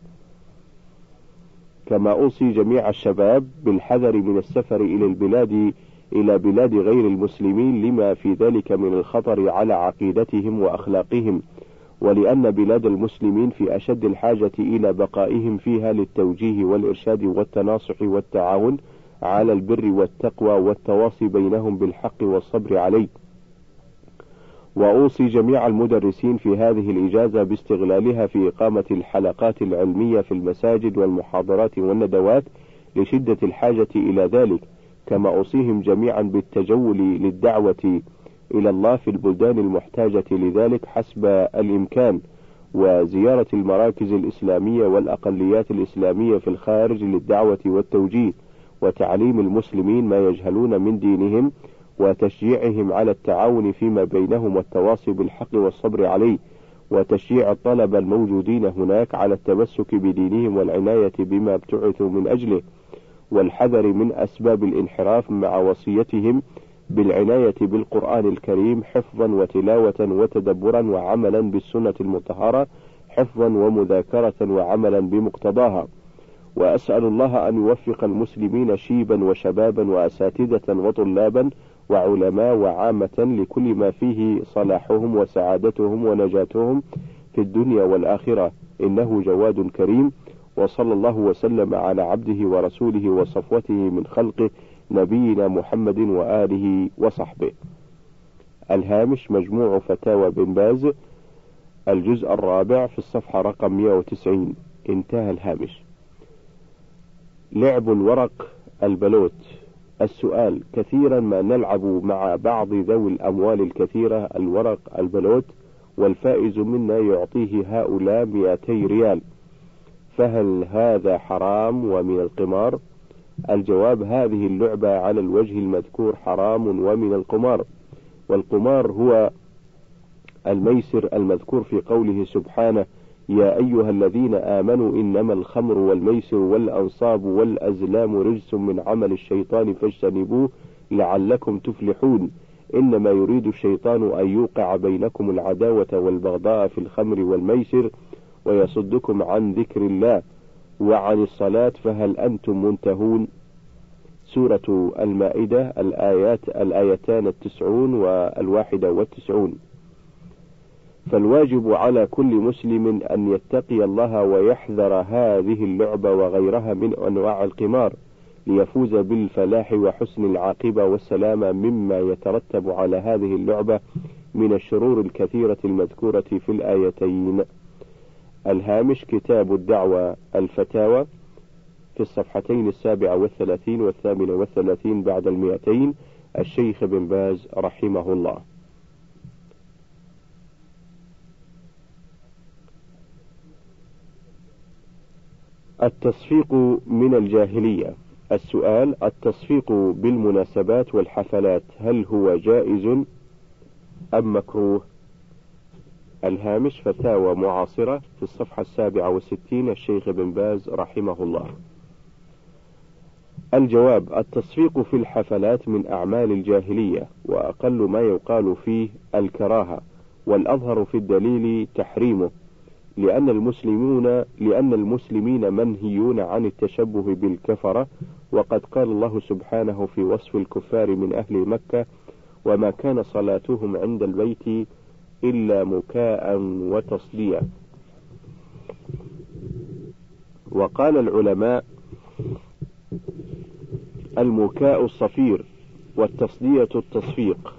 كما أوصي جميع الشباب بالحذر من السفر إلى البلاد إلى بلاد غير المسلمين، لما في ذلك من الخطر على عقيدتهم وأخلاقهم، ولأن بلاد المسلمين في أشد الحاجة إلى بقائهم فيها للتوجيه والإرشاد والتناصح والتعاون على البر والتقوى والتواصي بينهم بالحق والصبر عليه. وأوصي جميع المدرسين في هذه الإجازة باستغلالها في إقامة الحلقات العلمية في المساجد والمحاضرات والندوات لشدة الحاجة إلى ذلك، كما أوصيهم جميعا بالتجول للدعوة إلى الله في البلدان المحتاجة لذلك حسب الإمكان، وزيارة المراكز الإسلامية والأقليات الإسلامية في الخارج للدعوة والتوجيه، وتعليم المسلمين ما يجهلون من دينهم، وتشجيعهم على التعاون فيما بينهم والتواصي بالحق والصبر عليه، وتشجيع الطلبة الموجودين هناك على التمسك بدينهم والعناية بما ابتعثوا من أجله، والحذر من أسباب الانحراف، مع وصيتهم بالعناية بالقرآن الكريم حفظا وتلاوة وتدبرا وعملا بالسنة المطهرة حفظا ومذاكرة وعملا بمقتضاها. وأسأل الله أن يوفق المسلمين شيبا وشبابا وأساتذة وطلابا وعلماء وعامة لكل ما فيه صلاحهم وسعادتهم ونجاتهم في الدنيا والآخرة، إنه جواد كريم. وصلى الله وسلم على عبده ورسوله وصفوته من خلقه نبينا محمد وآله وصحبه. الهامش: مجموع فتاوى بن باز، الجزء الرابع، في الصفحة رقم مئة وتسعين. انتهى الهامش. لعب الورق البلوت. السؤال: كثيرا ما نلعب مع بعض ذوي الأموال الكثيرة الورق البلوت، والفائز منا يعطيه هؤلاء مئتي ريال، فهل هذا حرام ومن القمار؟ الجواب: هذه اللعبة على الوجه المذكور حرام ومن القمار، والقمار هو الميسر المذكور في قوله سبحانه: يا أيها الذين آمنوا إنما الخمر والميسر والأنصاب والأزلام رجس من عمل الشيطان فاجتنبوه لعلكم تفلحون، إنما يريد الشيطان أن يوقع بينكم العداوة والبغضاء في الخمر والميسر ويصدكم عن ذكر الله وعن الصلاة فهل أنتم منتهون. سورة المائدة الآيات الآيتان التسعون والواحدة والتسعون. فالواجب على كل مسلم أن يتقي الله ويحذر هذه اللعبة وغيرها من أنواع القمار، ليفوز بالفلاح وحسن العاقبة والسلامة مما يترتب على هذه اللعبة من الشرور الكثيرة المذكورة في الآيتين. الهامش: كتاب الدعوة الفتاوى، في الصفحتين السابعة والثلاثين والثامنة والثلاثين بعد المئتين، الشيخ بن باز رحمه الله. التصفيق من الجاهلية. السؤال: التصفيق بالمناسبات والحفلات هل هو جائز أم مكروه؟ الهامش: فتاوى معاصرة، في الصفحة السابعة والستين، الشيخ بن باز رحمه الله. الجواب: التصفيق في الحفلات من أعمال الجاهلية، وأقل ما يقال فيه الكراهة، والأظهر في الدليل تحريمه، لأن المسلمون لأن المسلمين منهيون عن التشبه بالكفرة، وقد قال الله سبحانه في وصف الكفار من أهل مكة: وما كان صلاتهم عند البيت إلا مكاء وتصديا. وقال العلماء: المكاء الصفير، والتصدية التصفيق.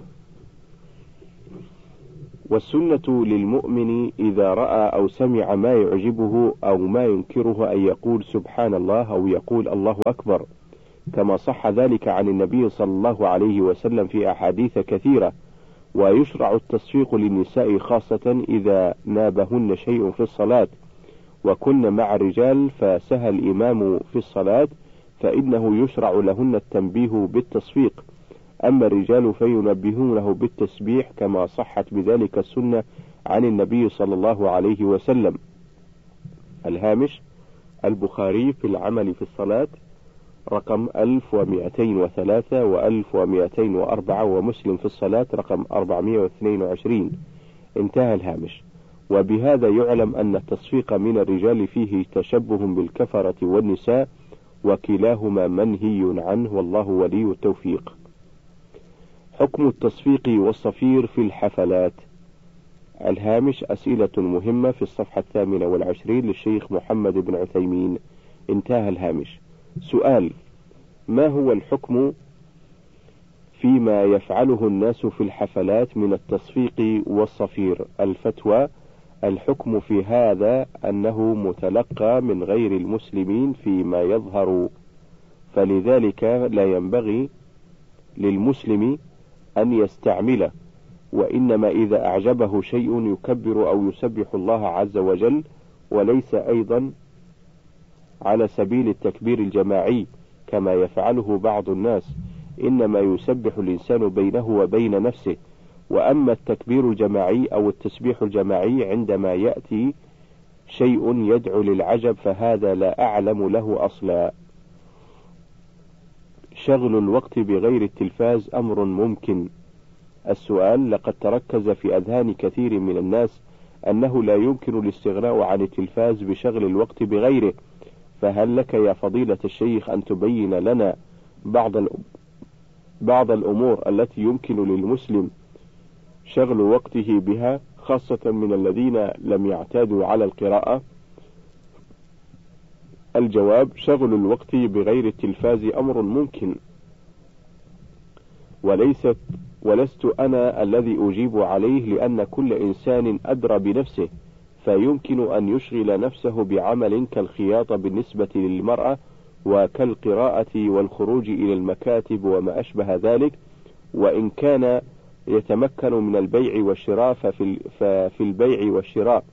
والسنة للمؤمن إذا رأى أو سمع ما يعجبه أو ما ينكره أن يقول سبحان الله أو يقول الله أكبر، كما صح ذلك عن النبي صلى الله عليه وسلم في أحاديث كثيرة. ويشرع التصفيق للنساء خاصة إذا نابهن شيء في الصلاة وكن مع الرجال فسهى الإمام في الصلاة فإنه يشرع لهن التنبيه بالتصفيق، أما الرجال فينبهونه بالتسبيح كما صحت بذلك السنة عن النبي صلى الله عليه وسلم. الهامش: البخاري في العمل في الصلاة رقم ألف ومئتين وثلاثة وألف ومئتين وأربعة، ومسلم في الصلاة رقم أربعمائة واثنين وعشرين. انتهى الهامش. وبهذا يعلم أن التصفيق من الرجال فيه تشبه بالكفرة والنساء، وكلاهما منهي عنه، والله ولي التوفيق. حكم التصفيق والصفير في الحفلات. الهامش: أسئلة مهمة في الصفحة الثامنة والعشرين للشيخ محمد بن عثيمين. انتهى الهامش. سؤال: ما هو الحكم فيما يفعله الناس في الحفلات من التصفيق والصفير؟ الفتوى: الحكم في هذا أنه متلقى من غير المسلمين فيما يظهر، فلذلك لا ينبغي للمسلم أن يستعمله، وإنما إذا أعجبه شيء يكبر أو يسبح الله عز وجل، وليس أيضا على سبيل التكبير الجماعي كما يفعله بعض الناس، إنما يسبح الإنسان بينه وبين نفسه. وأما التكبير الجماعي أو التسبيح الجماعي عندما يأتي شيء يدعو للعجب فهذا لا أعلم له أصلا. شغل الوقت بغير التلفاز أمر ممكن. السؤال: لقد تركز في أذهان كثير من الناس أنه لا يمكن الاستغناء عن التلفاز بشغل الوقت بغيره، فهل لك يا فضيلة الشيخ أن تبين لنا بعض بعض الأمور التي يمكن للمسلم شغل وقته بها، خاصة من الذين لم يعتادوا على القراءة؟ الجواب: شغل الوقت بغير التلفاز أمر ممكن، وليست ولست أنا الذي أجيب عليه، لأن كل إنسان أدرى بنفسه، فيمكن أن يشغل نفسه بعمل كالخياطة بالنسبة للمرأة، وكالقراءة والخروج إلى المكاتب وما أشبه ذلك. وإن كان يتمكن من البيع والشراء ففي, ففي البيع والشراء،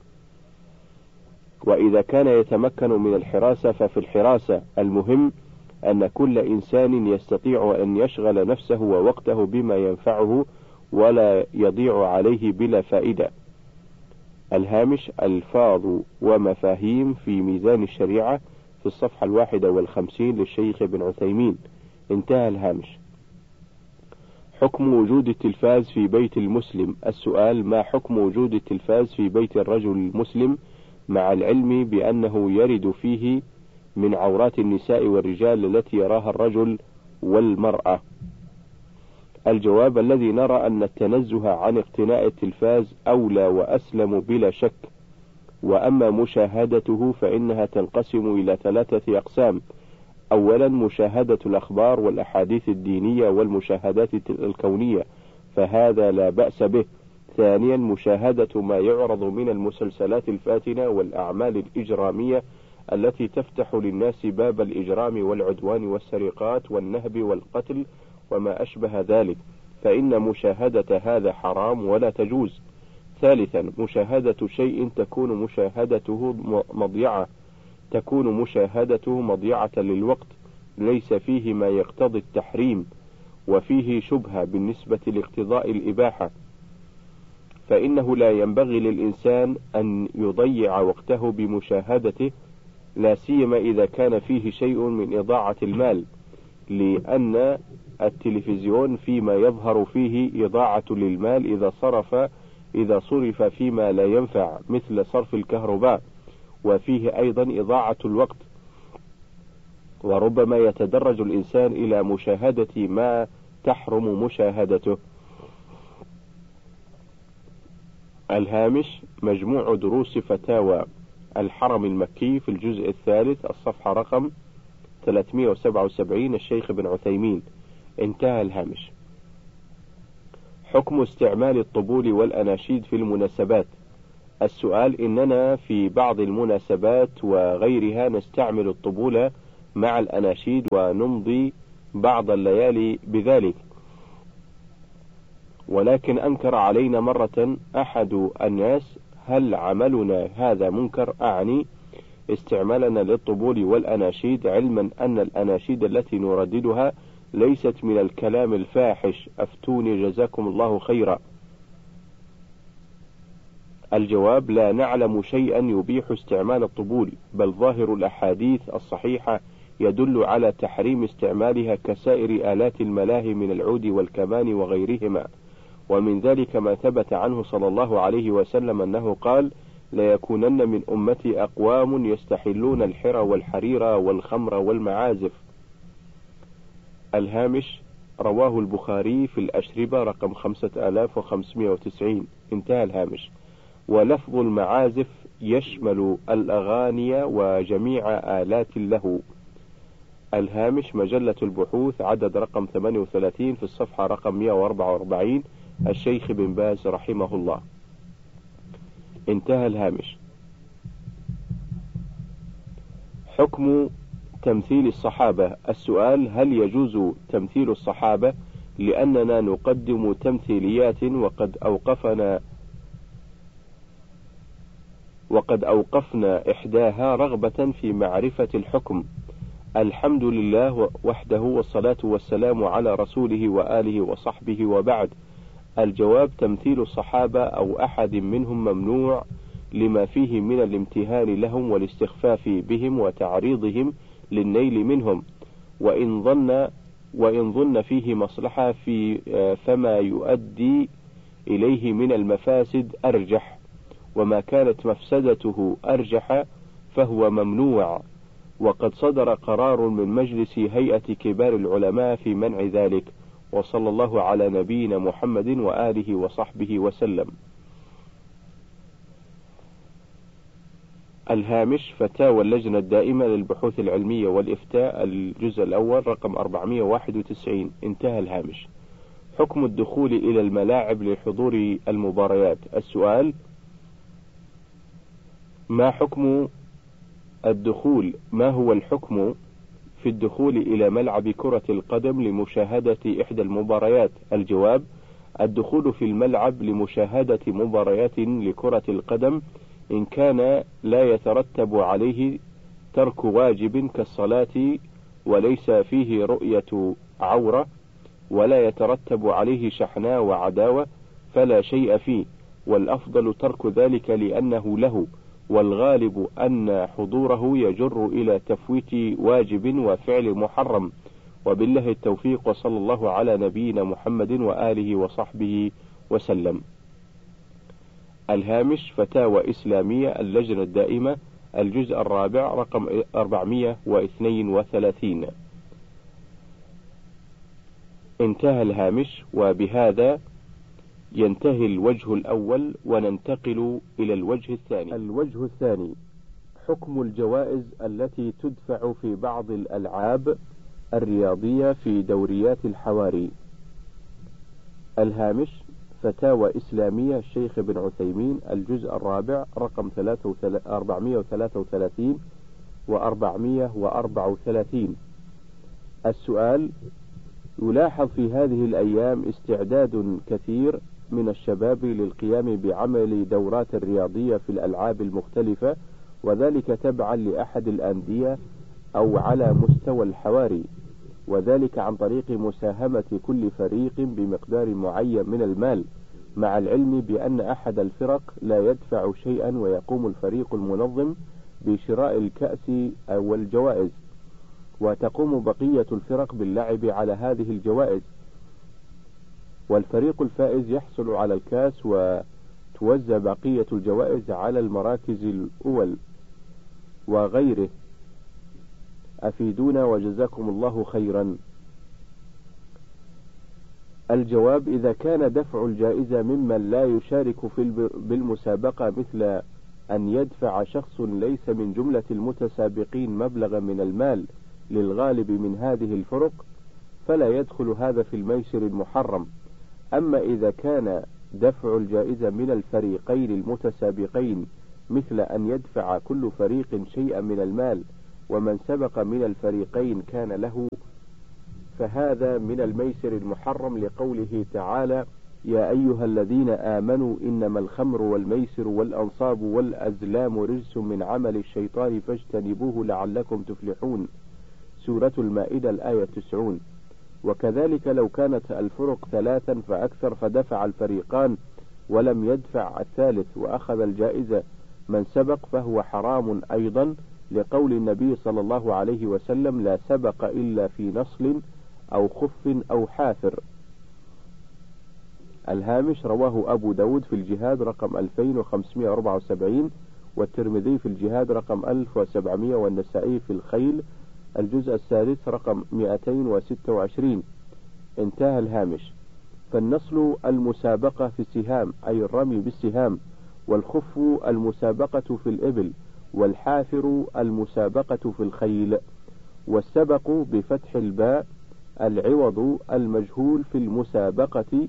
وإذا كان يتمكن من الحراسة ففي الحراسة. المهم أن كل إنسان يستطيع أن يشغل نفسه ووقته بما ينفعه ولا يضيع عليه بلا فائدة. الهامش: ألفاظ ومفاهيم في ميزان الشريعة في الصفحة الواحدة والخمسين للشيخ ابن عثيمين. انتهى الهامش. حكم وجود التلفاز في بيت المسلم. السؤال: ما حكم وجود التلفاز في بيت الرجل المسلم مع العلم بأنه يرد فيه من عورات النساء والرجال التي يراها الرجل والمرأة؟ الجواب: الذي نرى أن التنزه عن اقتناء التلفاز أولى وأسلم بلا شك، وأما مشاهدته فإنها تنقسم إلى ثلاثة أقسام: أولا مشاهدة الأخبار والأحاديث الدينية والمشاهدات الكونية، فهذا لا بأس به. ثانيا مشاهدة ما يعرض من المسلسلات الفاتنة والأعمال الإجرامية التي تفتح للناس باب الإجرام والعدوان والسرقات والنهب والقتل وما أشبه ذلك، فإن مشاهدة هذا حرام ولا تجوز. ثالثا مشاهدة شيء تكون مشاهدته مضيعة تكون مشاهدته مضيعة للوقت، ليس فيه ما يقتضي التحريم وفيه شبهة بالنسبة لاقتضاء الإباحة، فإنه لا ينبغي للإنسان أن يضيع وقته بمشاهدته، لا سيما إذا كان فيه شيء من إضاعة المال، لأن التلفزيون فيما يظهر فيه إضاعة للمال إذا صرف إذا صرف فيما لا ينفع مثل صرف الكهرباء، وفيه أيضا إضاعة الوقت، وربما يتدرج الإنسان إلى مشاهدة ما تحرم مشاهدته. الهامش: مجموع دروس فتاوى الحرم المكي في الجزء الثالث الصفحة رقم ثلاثمائة وسبعة وسبعين الشيخ ابن عثيمين. انتهى الهامش. حكم استعمال الطبول والأناشيد في المناسبات. السؤال: إننا في بعض المناسبات وغيرها نستعمل الطبول مع الأناشيد ونمضي بعض الليالي بذلك، ولكن أنكر علينا مرة أحد الناس: هل عملنا هذا منكر؟ أعني استعمالنا للطبول والأناشيد، علما أن الأناشيد التي نرددها ليست من الكلام الفاحش. أفتوني جزاكم الله خيرا. الجواب: لا نعلم شيئا يبيح استعمال الطبول، بل ظاهر الأحاديث الصحيحة يدل على تحريم استعمالها كسائر آلات الملاهي من العود والكمان وغيرهما. ومن ذلك ما ثبت عنه صلى الله عليه وسلم أنه قال: ليكونن من أمتي أقوام يستحلون الحر والحرير والخمر والمعازف. الهامش: رواه البخاري في الأشربة رقم خمسة آلاف وخمسمائة وتسعين. انتهى الهامش. ولفظ المعازف يشمل الأغاني وجميع آلات اللهو. الهامش: مجلة البحوث عدد رقم ثمانية وثلاثين في الصفحة رقم مائة وأربعة وأربعين، الشيخ بن باز رحمه الله. انتهى الهامش. حكم تمثيل الصحابة. السؤال: هل يجوز تمثيل الصحابة؟ لأننا نقدم تمثيليات وقد أوقفنا وقد أوقفنا إحداها رغبة في معرفة الحكم. الحمد لله وحده، والصلاة والسلام على رسوله وآله وصحبه، وبعد. الجواب: تمثيل الصحابة أو أحد منهم ممنوع لما فيه من الامتهان لهم والاستخفاف بهم وتعريضهم للنيل منهم، وإن ظن وإن ظن فيه مصلحة في فما يؤدي إليه من المفاسد أرجح، وما كانت مفسدته أرجح فهو ممنوع. وقد صدر قرار من مجلس هيئة كبار العلماء في منع ذلك. وصلى الله على نبينا محمد وآله وصحبه وسلم. الهامش: فتاوى اللجنة الدائمة للبحوث العلمية والإفتاء، الجزء الأول رقم أربعمائة وواحد وتسعين. انتهى الهامش. حكم الدخول إلى الملاعب لحضور المباريات. السؤال: ما حكم الدخول ما هو الحكم في الدخول إلى ملعب كرة القدم لمشاهدة إحدى المباريات؟ الجواب: الدخول في الملعب لمشاهدة مباريات لكرة القدم إن كان لا يترتب عليه ترك واجب كالصلاة وليس فيه رؤية عورة ولا يترتب عليه شحناء وعداوة فلا شيء فيه، والأفضل ترك ذلك لأنه له، والغالب أن حضوره يجر إلى تفويت واجب وفعل محرم. وبالله التوفيق، وصلى الله على نبينا محمد وآله وصحبه وسلم. الهامش: فتاوى إسلامية، اللجنة الدائمة، الجزء الرابع رقم أربعمائة واثنين وثلاثين. انتهى الهامش. وبهذا ينتهي الوجه الأول، وننتقل إلى الوجه الثاني. الوجه الثاني: حكم الجوائز التي تدفع في بعض الألعاب الرياضية في دوريات الحواري. الهامش: فتاوى إسلامية، الشيخ بن عثيمين، الجزء الرابع رقم أربعمائة وثلاثة وثلاثين وأربعمائة وأربعة وثلاثين. السؤال: يلاحظ في هذه الأيام استعداد كثير من الشباب للقيام بعمل دورات رياضية في الألعاب المختلفة، وذلك تبعا لأحد الأندية أو على مستوى الحواري، وذلك عن طريق مساهمة كل فريق بمقدار معين من المال، مع العلم بأن أحد الفرق لا يدفع شيئا، ويقوم الفريق المنظم بشراء الكأس أو الجوائز، وتقوم بقية الفرق باللعب على هذه الجوائز، والفريق الفائز يحصل على الكأس، وتوزع بقية الجوائز على المراكز الأول وغيره. أفيدونا وجزاكم الله خيرا. الجواب: إذا كان دفع الجائزة ممن لا يشارك في بالمسابقة، مثل أن يدفع شخص ليس من جملة المتسابقين مبلغا من المال للغالب من هذه الفرق فلا يدخل هذا في الميسر المحرم. أما إذا كان دفع الجائزة من الفريقين المتسابقين مثل أن يدفع كل فريق شيئا من المال ومن سبق من الفريقين كان له، فهذا من الميسر المحرم لقوله تعالى: يا أيها الذين آمنوا إنما الخمر والميسر والأنصاب والأزلام رجس من عمل الشيطان فاجتنبوه لعلكم تفلحون، سورة المائدة الآية تسعون. وكذلك لو كانت الفرق ثلاثا فأكثر فدفع الفريقان ولم يدفع الثالث وأخذ الجائزة من سبق فهو حرام أيضا، لقول النبي صلى الله عليه وسلم: لا سبق إلا في نصل أو خف أو حافر. الهامش: رواه أبو داود في الجهاد رقم ألفين وخمسمائة وأربعة وسبعين، والترمذي في الجهاد رقم ألف وسبعمائة، والنسائي في الخيل الجزء السادس رقم مئتين وستة وعشرين. انتهى الهامش. فالنصل المسابقة في السهام أي الرمي بالسهام، والخف المسابقة في الإبل، والحافر المسابقة في الخيل. والسبق بفتح الباء العوض المجهول في المسابقة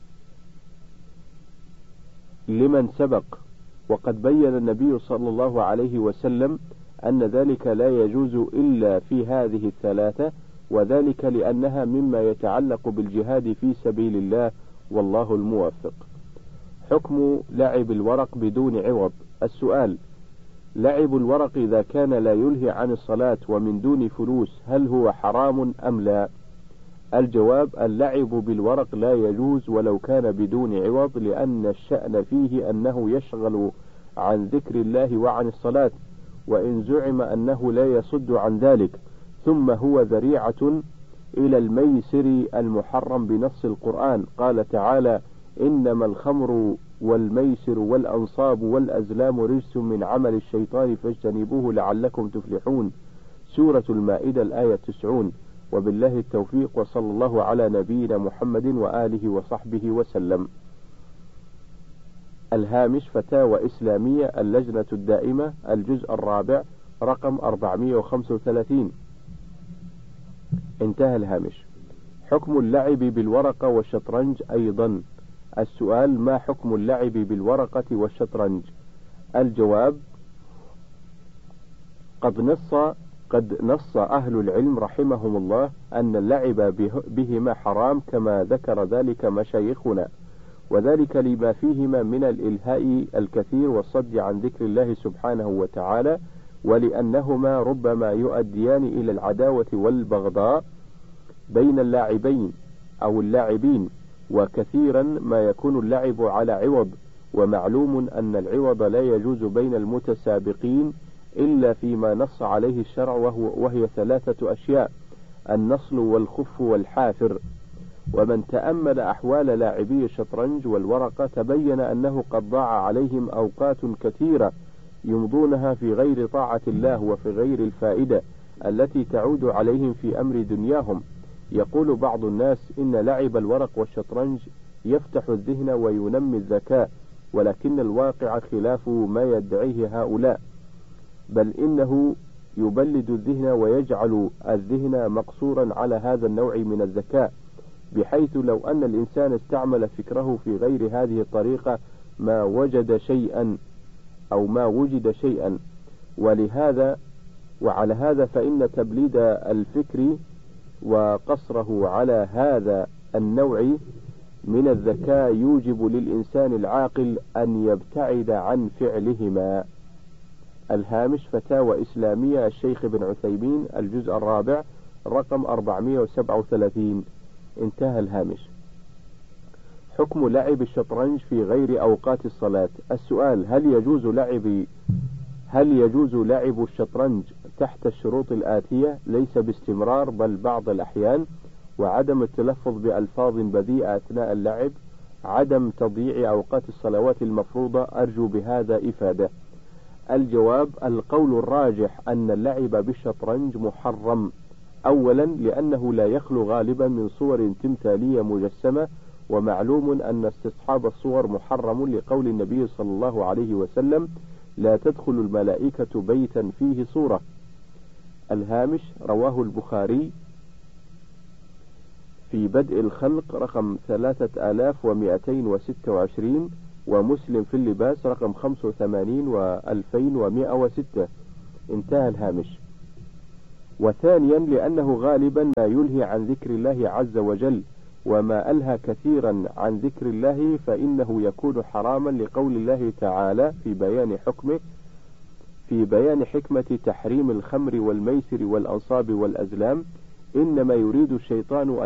لمن سبق. وقد بين النبي صلى الله عليه وسلم أن ذلك لا يجوز إلا في هذه الثلاثة، وذلك لأنها مما يتعلق بالجهاد في سبيل الله، والله الموفق. حكم لعب الورق بدون عوض. السؤال: لعب الورق إذا كان لا يلهي عن الصلاة ومن دون فلوس هل هو حرام أم لا؟ الجواب: اللعب بالورق لا يجوز ولو كان بدون عوض، لأن الشأن فيه أنه يشغل عن ذكر الله وعن الصلاة، وإن زعم أنه لا يصد عن ذلك ثم هو ذريعة إلى الميسر المحرم بنص القرآن. قال تعالى: إنما الخمر والميسر والأنصاب والأزلام رجس من عمل الشيطان فاجتنبوه لعلكم تفلحون، سورة المائدة الآية تسعون. وبالله التوفيق، وصلى الله على نبينا محمد وآله وصحبه وسلم. الهامش: فتاوى إسلامية اللجنة الدائمة الجزء الرابع رقم أربعمائة وخمسة وثلاثين. انتهى الهامش. حكم اللعب بالورقة والشطرنج أيضا. السؤال: ما حكم اللعب بالورقة والشطرنج؟ الجواب: قد نص قد نص أهل العلم رحمهم الله أن اللعب بهما حرام، كما ذكر ذلك مشايخنا، وذلك لما فيهما من الإلهاء الكثير والصد عن ذكر الله سبحانه وتعالى، ولأنهما ربما يؤديان إلى العداوة والبغضاء بين اللاعبين أو اللاعبين، وكثيرا ما يكون اللعب على عوض، ومعلوم أن العوض لا يجوز بين المتسابقين إلا فيما نص عليه الشرع، وهو وهي ثلاثة أشياء: النصل والخف والحافر. ومن تأمل أحوال لاعبي الشطرنج والورقة تبين أنه قد ضاع عليهم أوقات كثيرة يمضونها في غير طاعة الله وفي غير الفائدة التي تعود عليهم في أمر دنياهم. يقول بعض الناس إن لعب الورق والشطرنج يفتح الذهن وينمي الذكاء، ولكن الواقع خلاف ما يدعيه هؤلاء، بل إنه يبلد الذهن ويجعل الذهن مقصورا على هذا النوع من الذكاء، بحيث لو أن الإنسان استعمل فكره في غير هذه الطريقة ما وجد شيئا أو ما وجد شيئا. ولهذا وعلى هذا فإن تبليد الفكر وقصره على هذا النوع من الذكاء يوجب للإنسان العاقل أن يبتعد عن فعلهما. الهامش: فتاوى إسلامية الشيخ ابن عثيمين الجزء الرابع رقم أربعمائة وسبعة وثلاثين. انتهى الهامش. حكم لعب الشطرنج في غير أوقات الصلاة. السؤال: هل يجوز لعب هل يجوز لعب الشطرنج تحت الشروط الآتية؟ ليس باستمرار بل بعض الأحيان، وعدم التلفظ بألفاظ بذيئة أثناء اللعب، عدم تضييع أوقات الصلوات المفروضة. أرجو بهذا إفادة. الجواب: القول الراجح أن اللعب بالشطرنج محرم، أولا لأنه لا يخلو غالبا من صور تمثالية مجسمة، ومعلوم أن استصحاب الصور محرم لقول النبي صلى الله عليه وسلم: لا تدخل الملائكة بيتا فيه صورة. الهامش: رواه البخاري في بدء الخلق رقم ثلاثة آلاف ومئتين وستة وعشرين، ومسلم في اللباس رقم خمسة وثمانين وألفين ومئة وستة. انتهى الهامش. وثانيا لأنه غالبا ما يلهي عن ذكر الله عز وجل، وما ألهى كثيرا عن ذكر الله فإنه يكون حراما، لقول الله تعالى في بيان حكمه في بيان حكمة تحريم الخمر والميسر والأنصاب والأزلام: إنما يريد الشيطان